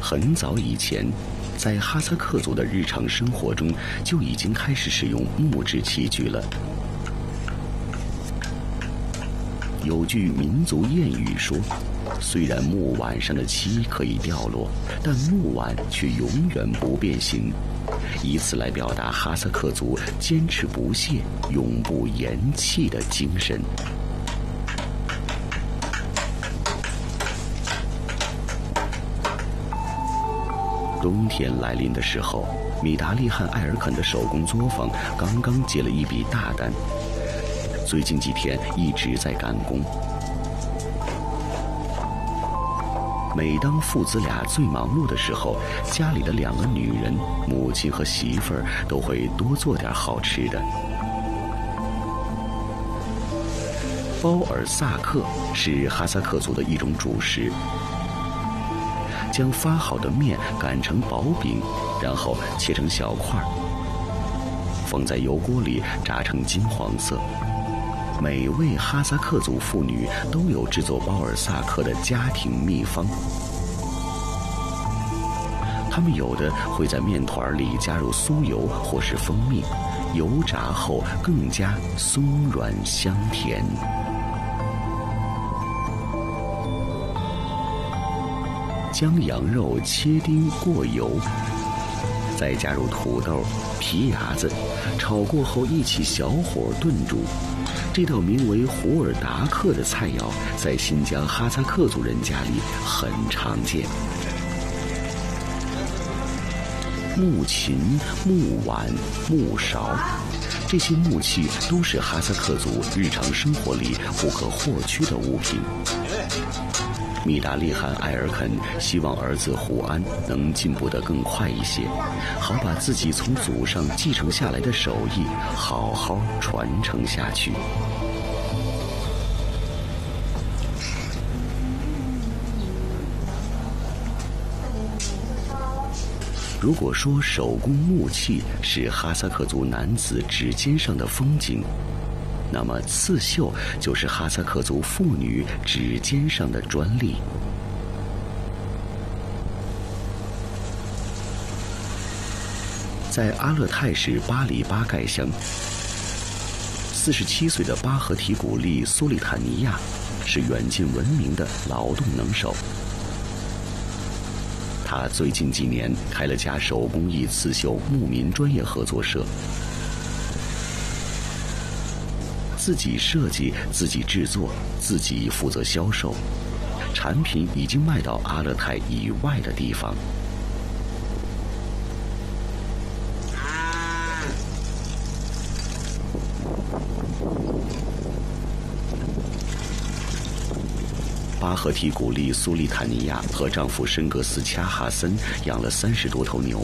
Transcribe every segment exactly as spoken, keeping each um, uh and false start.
很早以前，在哈萨克族的日常生活中就已经开始使用木质器具了。有句民族谚语说，虽然木碗上的漆可以掉落，但木碗却永远不变形，以此来表达哈萨克族坚持不懈、永不言弃的精神。冬天来临的时候，米达利和艾尔肯的手工作坊刚刚接了一笔大单，最近几天一直在赶工。每当父子俩最忙碌的时候，家里的两个女人，母亲和媳妇儿都会多做点好吃的。包尔萨克是哈萨克族的一种主食，将发好的面擀成薄饼，然后切成小块，放在油锅里炸成金黄色。每位哈萨克族妇女都有制作包尔萨克的家庭秘方，她们有的会在面团里加入酥油或是蜂蜜，油炸后更加松软香甜。将羊肉切丁过油，再加入土豆、皮芽子，炒过后一起小火炖煮。这道名为胡尔达克的菜肴，在新疆哈萨克族人家里很常见。木琴、木碗、木勺，这些木器都是哈萨克族日常生活里不可或缺的物品。米达利和艾尔肯希望儿子胡安能进步得更快一些，好把自己从祖上继承下来的手艺好好传承下去。如果说手工木器是哈萨克族男子指尖上的风景，那么刺绣就是哈萨克族妇女指尖上的专利。在阿勒泰市巴里巴盖乡，四十七岁的巴合提古丽苏利坦尼亚是远近闻名的劳动能手。他最近几年开了家手工艺刺绣牧民专业合作社，自己设计、自己制作、自己负责销售，产品已经卖到阿勒泰以外的地方。巴合提古丽苏利坦尼亚和丈夫申格斯恰哈森养了三十多头牛，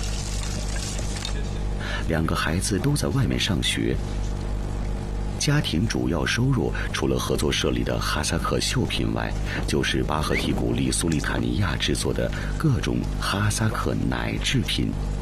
两个孩子都在外面上学。家庭主要收入除了合作社里的哈萨克绣品外，就是巴合提古丽苏利坦尼亚制作的各种哈萨克奶制品。